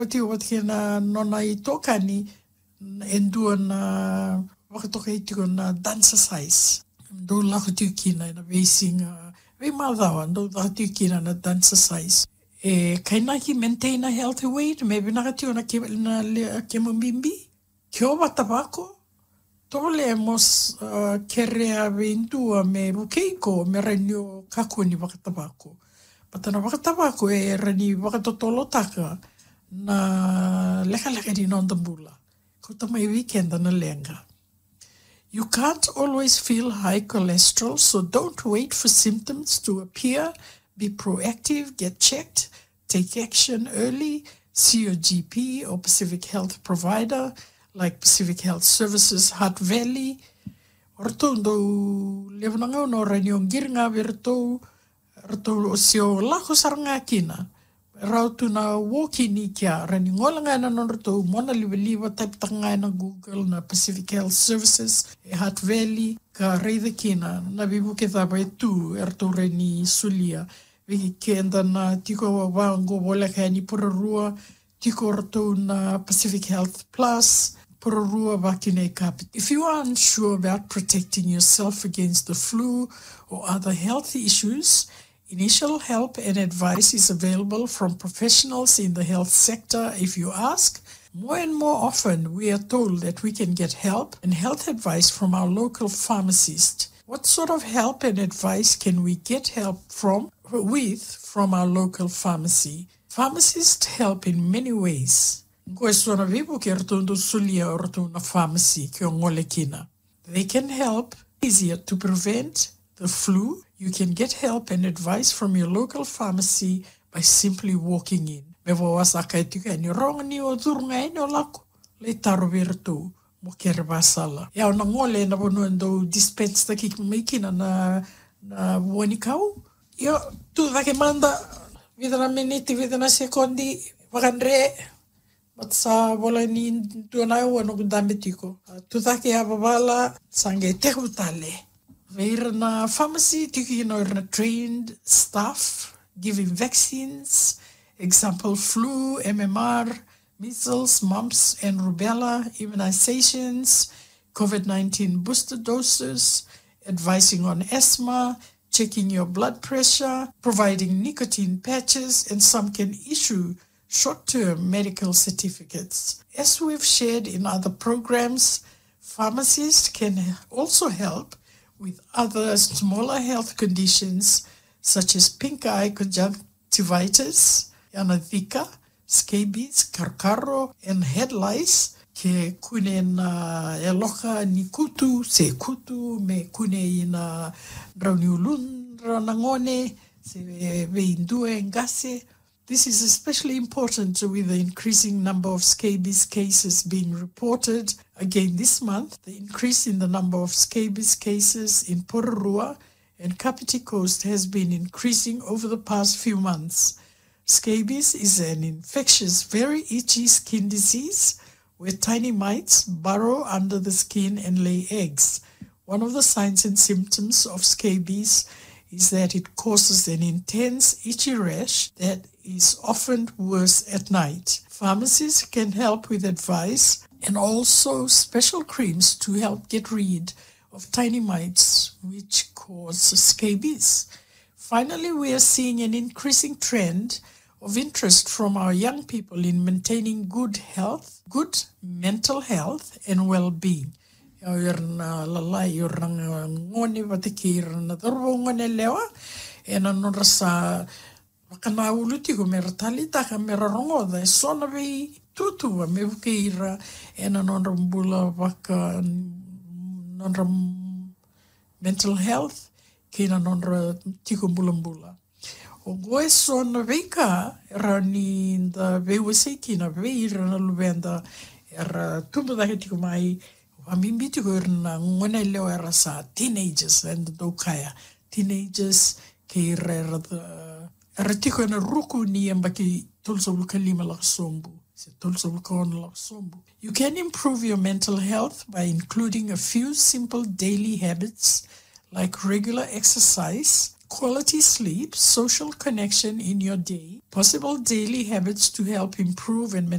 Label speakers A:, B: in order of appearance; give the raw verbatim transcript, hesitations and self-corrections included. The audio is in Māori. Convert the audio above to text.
A: Pati o wat kena nona I tokani endua na wakatoka I tiko na dance size. Do lako tiu kina na vesinga ve madhawa do lako tiu kina na dance size. E kaina ki maintain a healthy weight me binaka tiu na ke na kemo bimbi. Kio watapako. Tole mos uh, kerea vendua me bukeiko me ranyo kakuni wakatapako. Patana wakatapako e rani wakatotolo taka na leka-leka di nondambula. Kota mai weekend na lenga. You can't always feel high cholesterol, so don't wait for symptoms to appear. Be proactive, get checked, take action early, see your G P or Pacific Health provider, like Pacific Health Services, Hutt Valley. Orto ndo levananga no ranyo ngiringa verto orto sio lako saranga kina. Rautu na woki ni kia rani ngolanga na norto mona liwa type tanga na Google na Pacific Health Services e Hutt Valley ka reida kina na bibuke thabai tu erto rani sulia viki kenda na tiko wango woleka ni purarua tiko orto na Pacific Health Plus purarua vakine kapit. If you are unsure about protecting yourself against the flu or other health issues, initial help and advice is available from professionals in the health sector if you ask. More and more often, we are told that we can get help and health advice from our local pharmacist. What sort of help and advice can we get help from with from our local pharmacy? Pharmacists help in many ways. They can help easier to prevent the flu. You can get help and advice from your local pharmacy by simply walking in. Mewa wasaka etika ni ronga ni o durunga ino lako. Le taro verto mo kere basala. Ya ona ngole na bono endo dispense ta ki maikina na na wani kau. Yo tu vake manda vidana miniti vidana sekondi wakandre. But sa bola ni tuana wano kudambetiko. Tu vake ababala sange tekutale. We're in a pharmacy, you know, trained staff giving vaccines, example flu, M M R, measles, mumps and rubella, immunizations, COVID nineteen booster doses, advising on asthma, checking your blood pressure, providing nicotine patches, and some can issue short-term medical certificates. As we've shared in other programs, pharmacists can also help with other smaller health conditions such as pink eye conjunctivitis, yanadhika, scabies, karkaro, and head lice, ke kune na eloka ni kutu, se kutu, me kune ina rauniulun ranangone, se veindue ngase. This is especially important with the increasing number of scabies cases being reported. Again this month, the increase in the number of scabies cases in Pororua and Kapiti Coast has been increasing over the past few months. Scabies is an infectious, very itchy skin disease where tiny mites burrow under the skin and lay eggs. One of the signs and symptoms of scabies is that it causes an intense itchy rash that is often worse at night. Pharmacists can help with advice and also special creams to help get rid of tiny mites which cause scabies. Finally, we are seeing an increasing trend of interest from our young people in maintaining good health, good mental health and well-being. Yorna lalai yorna ngoni batiki yorna dorbo ngone lewa ena nora sa wakana uluti ko mera talita ka mera rongo da sona be tutu me bukeira ena nora mbula waka nora mental health kina nora tiko mbula mbula o goe sona veka rani da vewe kina veira na lubenda era tumba da tiko mai Amimiti ko na ngone leo era sa teenagers and dokaya teenagers ke era era tiko na ruku ni ambaki tulso kalima la sombu se tulso kon la sombu. You can improve your mental health by including a few simple daily habits like regular exercise, quality sleep, social connection in your day, possible daily habits to help improve and